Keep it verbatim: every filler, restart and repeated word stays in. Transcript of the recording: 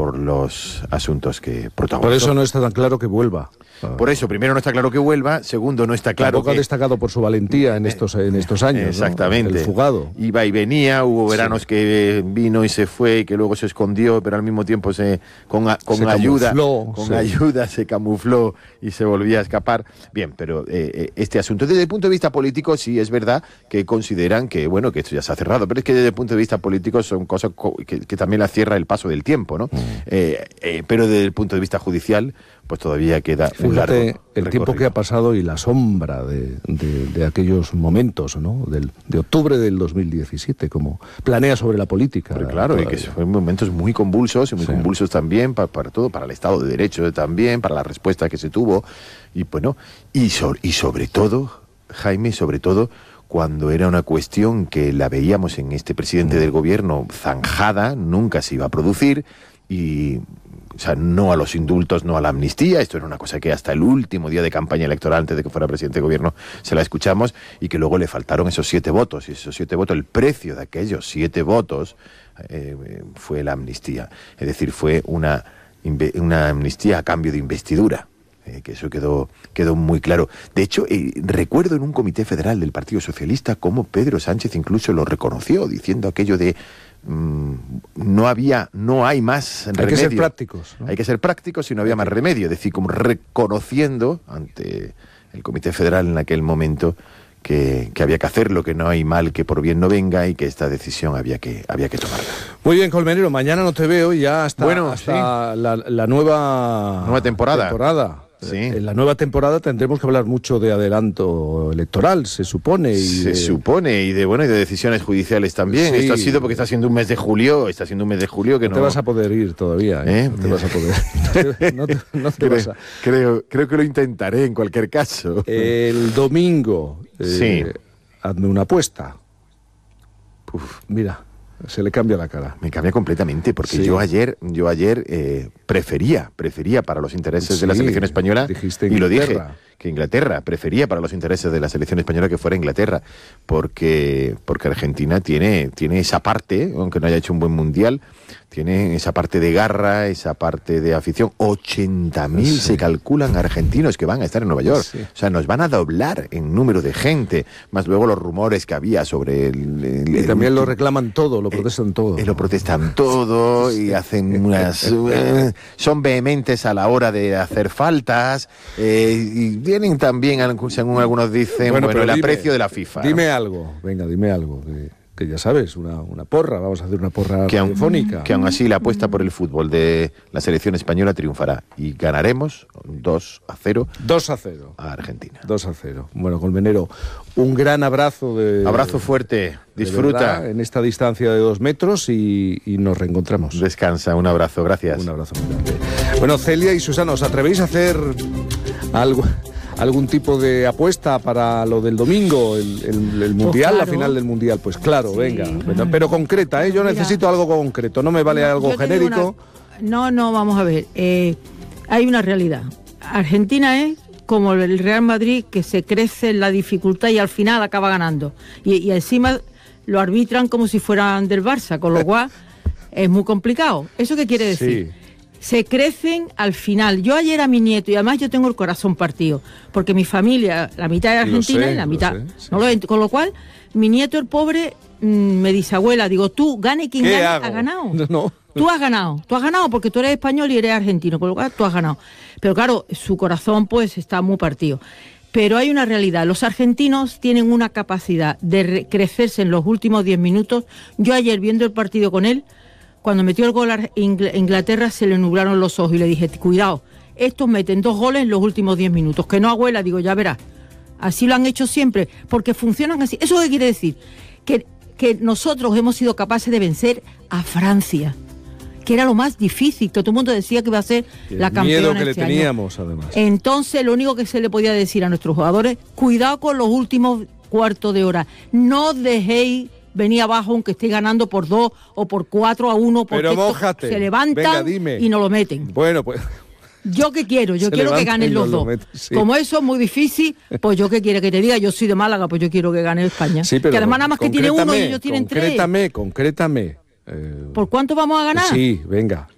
por los asuntos que protagonizó. Por eso no está tan claro que vuelva. Por eso, primero, no está claro que vuelva. Segundo, no está claro Tampoco que... ha destacado por su valentía en estos, en estos años. Exactamente. ¿No? El fugado. Iba y venía, hubo veranos sí. que vino y se fue, y que luego se escondió, pero al mismo tiempo se con, a, con se ayuda camufló, con sí. ayuda se camufló y se volvía a escapar. Bien, pero eh, este asunto, desde el punto de vista político, sí es verdad que consideran que, bueno, que esto ya se ha cerrado, pero es que desde el punto de vista político son cosas que, que también la cierra el paso del tiempo, ¿no? Mm. Eh, eh, pero desde el punto de vista judicial, pues todavía queda Fíjate, un largo el recorrido. Tiempo que ha pasado y la sombra de, de, de aquellos momentos, ¿no? Del, de octubre del dos mil diecisiete, como planea sobre la política. Pero claro, todavía. Y que fueron momentos muy convulsos, y muy sí. convulsos también para, para todo, para el Estado de Derecho también, para la respuesta que se tuvo, y bueno, y, so, y sobre todo, Jaime, sobre todo, cuando era una cuestión que la veíamos en este presidente mm. del gobierno zanjada, nunca se iba a producir, y... O sea, no a los indultos, no a la amnistía. Esto era una cosa que hasta el último día de campaña electoral, antes de que fuera presidente de gobierno, se la escuchamos, y que luego le faltaron esos siete votos. Y esos siete votos, el precio de aquellos siete votos eh, fue la amnistía. Es decir, fue una, una amnistía a cambio de investidura. Eh, que eso quedó, quedó muy claro. De hecho, eh, recuerdo en un comité federal del Partido Socialista cómo Pedro Sánchez incluso lo reconoció, diciendo aquello de no había, no hay más remedio. Hay que ser prácticos, ¿no? Hay que ser prácticos y no había más remedio. Es decir, como reconociendo ante el Comité Federal en aquel momento que, que había que hacerlo, que no hay mal que por bien no venga y que esta decisión había que, había que tomarla. Muy bien, Colmenero, mañana no te veo y ya hasta, bueno, hasta sí. la, la nueva, nueva temporada. temporada. Sí. En la nueva temporada tendremos que hablar mucho de adelanto electoral, se supone. Y se de... supone, y de bueno y de decisiones judiciales también. Sí. Esto ha sido porque está siendo un mes de julio, está siendo un mes de julio que no... No te vas a poder ir todavía, ¿eh? ¿Eh? No te vas a poder. no te, no te creo, vas a... creo, creo que lo intentaré en cualquier caso. El domingo, eh, sí. hazme una apuesta. Uf, mira. Se le cambia la cara. Me cambia completamente, porque sí. yo ayer, yo ayer eh, prefería, prefería para los intereses sí, de la selección española, y lo dije, que Inglaterra, prefería para los intereses de la selección española que fuera Inglaterra, porque, porque Argentina tiene, tiene esa parte, aunque no haya hecho un buen mundial, tiene esa parte de garra, esa parte de afición. ochenta mil sí. se calculan argentinos que van a estar en Nueva York. Sí. O sea, nos van a doblar en número de gente, más luego los rumores que había sobre el... el y el también último, lo reclaman todo, lo protestan todo. Eh, lo protestan todo y hacen unas... eh, son vehementes a la hora de hacer faltas, eh, y tienen también, según algunos dicen, bueno, bueno el dime, aprecio de la FIFA. Dime ¿no? algo, venga, dime algo, que, que ya sabes, una, una porra, vamos a hacer una porra que radiofónica. Aun, que aún así la apuesta por el fútbol de la selección española triunfará y ganaremos dos a cero. dos a cero. A Argentina. dos a cero. Bueno, Colmenero, un gran abrazo. De, abrazo fuerte, disfruta. Verdad, en esta distancia de dos metros y, y nos reencontramos. Descansa, un abrazo, gracias. Un abrazo muy grande. Bueno, Celia y Susana, ¿os atrevéis a hacer algo... algún tipo de apuesta para lo del domingo, el, el, el Mundial, pues claro. La final del Mundial? Pues claro, sí. venga, pero, pero concreta, ¿eh? Yo Mira, necesito algo concreto, no me vale no, algo genérico. Una... No, no, vamos a ver, eh, hay una realidad. Argentina es como el Real Madrid, que se crece en la dificultad y al final acaba ganando. Y, y encima lo arbitran como si fueran del Barça, con lo cual es muy complicado. ¿Eso qué quiere decir? Sí. Se crecen al final. Yo ayer a mi nieto, y además yo tengo el corazón partido, porque mi familia, la mitad es argentina sé, y la mitad... Lo sé, sí. no lo, con lo cual, mi nieto, el pobre, mmm, me dice, abuela, digo, tú, gane quien gane, ha ganado. No, no. Tú has ganado, tú has ganado porque tú eres español y eres argentino, con lo cual tú has ganado. Pero claro, su corazón pues está muy partido. Pero hay una realidad, los argentinos tienen una capacidad de crecerse en los últimos diez minutos. Yo ayer viendo el partido con él, cuando metió el gol a Inglaterra se le nublaron los ojos y le dije, cuidado, estos meten dos goles en los últimos diez minutos. Que no, abuela, digo, ya verás. Así lo han hecho siempre, porque funcionan así. ¿Eso qué quiere decir? Que, que nosotros hemos sido capaces de vencer a Francia, que era lo más difícil, que todo el mundo decía que iba a ser el la campeona miedo que este le teníamos, año. Además. Entonces, lo único que se le podía decir a nuestros jugadores, cuidado con los últimos cuartos de hora. No dejéis venir abajo aunque esté ganando por dos o por cuatro a uno, porque se levantan Venga, y no lo meten. Bueno, pues... ¿Yo qué quiero? Yo quiero que ganen los dos. Meten, sí. Como eso es muy difícil, pues yo qué quiere que te diga, yo soy de Málaga, pues yo quiero que gane España. Sí, pero que además nada más que tiene uno y ellos tienen concrétame, tres. Concrétame, concrétame. Eh, ¿Por cuánto vamos a ganar? Sí, venga.